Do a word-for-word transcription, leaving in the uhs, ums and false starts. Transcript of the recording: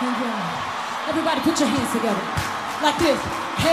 Thank you. Everybody put your hands together. Like this.